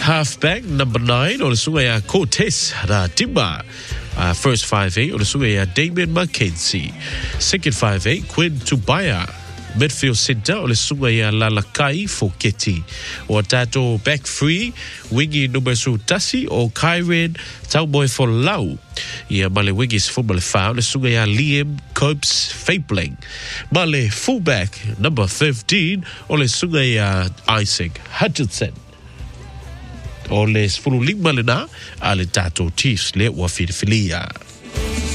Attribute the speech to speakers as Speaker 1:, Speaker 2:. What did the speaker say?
Speaker 1: Halfback number 9 o le sunga ia Cortez ra Timba. First 5'8 o le sunga ia Damien Mackenzie. Second 5'8 Quinn Tubaya. Midfield center o le sunga ia Lalakai Foketi. O tato back 3 wingi number su tasi o Kyren Tauboy for Lau. Ia male wingis football foul le sunga ia Liam Copes Fabling. Male fullback number 15 o le sunga ia Isaac Hutchinson. O le sfulu lima le na a le tato Chiefs le ua Filia.